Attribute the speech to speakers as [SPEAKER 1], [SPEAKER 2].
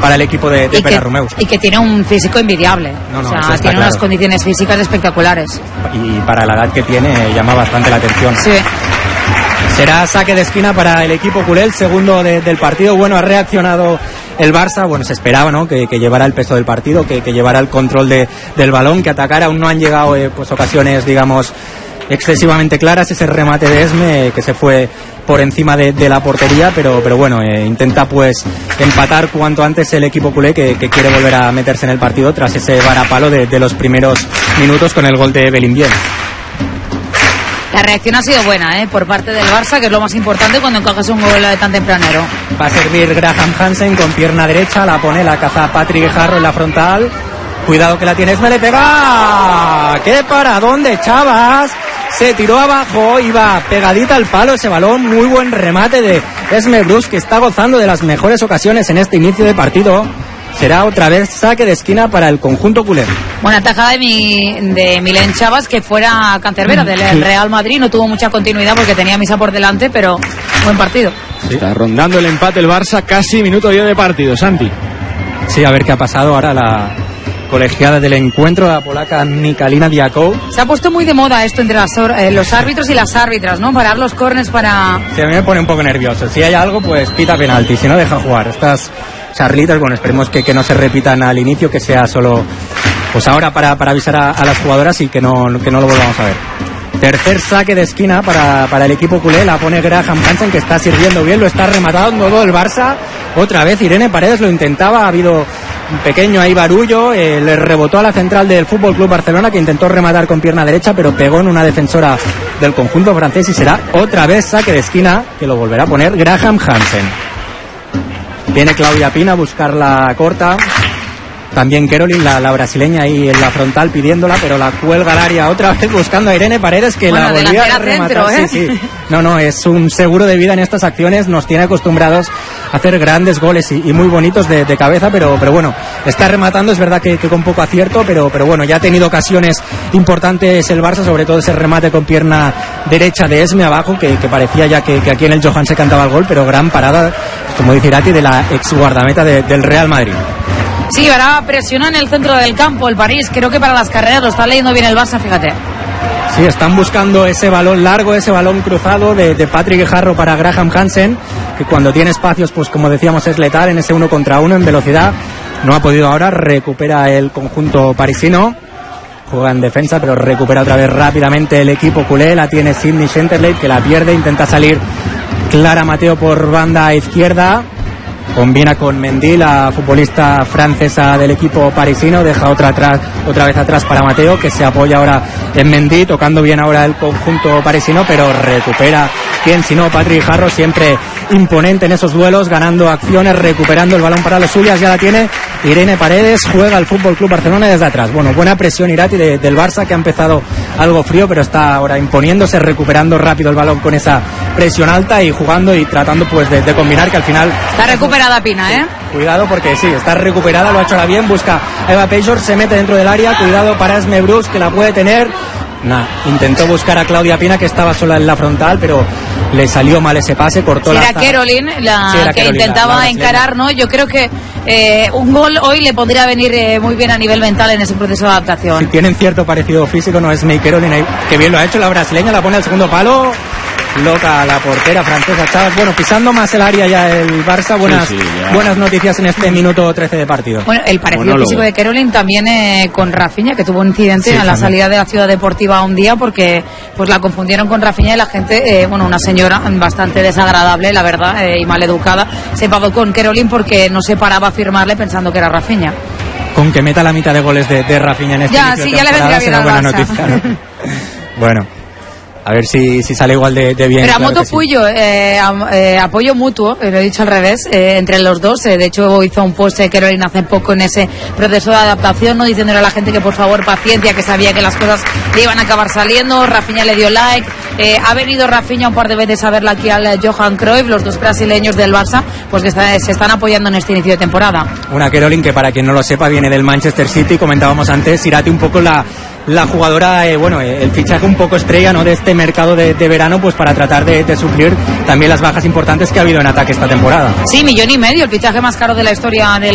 [SPEAKER 1] el equipo de Pere Romeu.
[SPEAKER 2] Y que tiene un físico envidiable. Tiene unas condiciones físicas espectaculares.
[SPEAKER 1] Y para la edad que tiene llama bastante la atención.
[SPEAKER 2] Sí.
[SPEAKER 1] Será saque de esquina para el equipo culé, el segundo del partido. Bueno, ha reaccionado el Barça. Bueno, se esperaba, ¿no?, que llevara el peso del partido, que llevara el control del balón, que atacara. Aún no han llegado pues ocasiones, digamos, excesivamente claras. Ese remate de Esme que se fue por encima de la portería, pero bueno, intenta pues empatar cuanto antes el equipo culé, que quiere volver a meterse en el partido tras ese varapalo de los primeros minutos con el gol de Bellingham.
[SPEAKER 2] La reacción ha sido buena, por parte del Barça, que es lo más importante cuando encajas un gol tan tempranero.
[SPEAKER 1] Va a servir Graham Hansen con pierna derecha, la pone, la caza Patrick Guijarro en la frontal. Cuidado que la tiene Esme, le pega. ¡Qué paradón de Chavas! Se tiró abajo, iba pegadita al palo ese balón. Muy buen remate de Esme Bruce, que está gozando de las mejores ocasiones en este inicio de partido. Será otra vez saque de esquina para el conjunto culé.
[SPEAKER 2] Buena tajada de Milen Chavas, que fuera cancerbera del Real Madrid. No tuvo mucha continuidad porque tenía misa por delante, pero buen partido.
[SPEAKER 3] Sí. Está rondando el empate el Barça, casi minuto 10 de partido, Santi.
[SPEAKER 1] Sí, a ver qué ha pasado ahora la colegiada del encuentro, la polaca Michalina Diakow.
[SPEAKER 2] Se ha puesto muy de moda esto entre los árbitros y las árbitras, ¿no? Parar los córners para...
[SPEAKER 1] Sí, a mí me pone un poco nervioso. Si hay algo, pues pita penalti, si no deja jugar. Estas charlitas, bueno, esperemos que no se repitan al inicio, que sea solo pues ahora para avisar a las jugadoras y que no lo volvamos a ver. Tercer saque de esquina para el equipo culé, la pone Graham Hansen, que está sirviendo bien, lo está rematando todo el Barça. Otra vez Irene Paredes lo intentaba, ha habido un pequeño ahí barullo, le rebotó a la central del Fútbol Club Barcelona, que intentó rematar con pierna derecha, pero pegó en una defensora del conjunto francés, y será otra vez saque de esquina, que lo volverá a poner Graham Hansen. Viene Claudia Pina a buscar la corta. También Caroline, la brasileña, ahí en la frontal pidiéndola, pero la cuelga al área otra vez buscando a Irene Paredes, que la volvía a rematar.
[SPEAKER 2] Centro,
[SPEAKER 1] sí. No, es un seguro de vida en estas acciones. Nos tiene acostumbrados a hacer grandes goles y muy bonitos de cabeza, pero bueno, está rematando. Es verdad que con poco acierto, pero bueno, ya ha tenido ocasiones importantes el Barça, sobre todo ese remate con pierna derecha de Esme abajo, que parecía ya que aquí en el Johan se cantaba el gol, pero gran parada, como dice Irati, de la ex guardameta del Real Madrid.
[SPEAKER 2] Sí, ahora presiona en el centro del campo el París. Creo que para las carreras lo está leyendo bien el Barça, fíjate.
[SPEAKER 1] Sí, están buscando ese balón largo, ese balón cruzado de Patrick Guijarro para Graham Hansen, que cuando tiene espacios, pues como decíamos, es letal en ese 1 contra 1 en velocidad. No ha podido ahora, recupera el conjunto parisino. Juega en defensa, pero recupera otra vez rápidamente el equipo culé. La tiene Sidney Schenterleit, que la pierde, intenta salir Clara Mateo por banda izquierda. Combina con Mendy, la futbolista francesa del equipo parisino, deja otra vez atrás para Mateo, que se apoya ahora en Mendy, tocando bien ahora el conjunto parisino, pero recupera, ¿quién si no? Patrick Guijarro, siempre imponente en esos duelos, ganando acciones, recuperando el balón para los suyas. Ya la tiene Irene Paredes, juega el Fútbol Club Barcelona desde atrás. Bueno, buena presión Irati del Barça, que ha empezado algo frío, pero está ahora imponiéndose, recuperando rápido el balón con esa presión alta y jugando y tratando pues de combinar, que al final...
[SPEAKER 2] Está recuperada Pina, ¿eh?
[SPEAKER 1] Cuidado porque sí, está recuperada, lo ha hecho ahora bien, busca a Eva Pejor, se mete dentro del área, cuidado para Esme Bruce, que la puede tener. Intentó buscar a Claudia Pina, que estaba sola en la frontal, pero le salió mal ese pase, cortó
[SPEAKER 2] la... Era Caroline que intentaba encarar, ¿no? Yo creo que un gol hoy le podría venir muy bien a nivel mental en ese proceso de adaptación.
[SPEAKER 1] Si tienen cierto parecido físico, no es May Caroline, que bien lo ha hecho la brasileña, la pone al segundo palo. Loca la portera francesa Chavas. Bueno, pisando más el área ya el Barça. Buenas noticias en este minuto 13 de partido.
[SPEAKER 2] Bueno, el parecido físico de Caroline también con Rafinha, que tuvo un incidente a la salida de la Ciudad Deportiva un día, porque pues la confundieron con Rafinha y la gente, una señora bastante desagradable, la verdad, y maleducada, se enfadó con Caroline porque no se paraba a firmarle pensando que era Rafinha.
[SPEAKER 1] Con que meta la mitad de goles de Rafinha en este inicio de temporada,
[SPEAKER 2] ya le vendría bien
[SPEAKER 1] será buena
[SPEAKER 2] Barça.
[SPEAKER 1] Noticia, ¿no? Bueno, a ver si sale igual de bien.
[SPEAKER 2] Pero a
[SPEAKER 1] claro
[SPEAKER 2] moto Puyo, apoyo mutuo, lo he dicho al revés, entre los dos. De hecho, hizo un post de Caroline hace poco en ese proceso de adaptación, ¿no? Diciéndole a la gente que por favor paciencia, que sabía que las cosas le iban a acabar saliendo. Rafinha le dio like. Ha venido Rafinha un par de veces a verla aquí al Johan Cruyff, los dos brasileños del Barça, pues que se están apoyando en este inicio de temporada.
[SPEAKER 1] Una Caroline que, para quien no lo sepa, viene del Manchester City. Comentábamos antes, Irati, un poco la jugadora, el fichaje un poco estrella, ¿no?, de este mercado de verano, pues para tratar de suplir también las bajas importantes que ha habido en ataque esta temporada.
[SPEAKER 2] Sí, 1,5 millones, el fichaje más caro de la historia del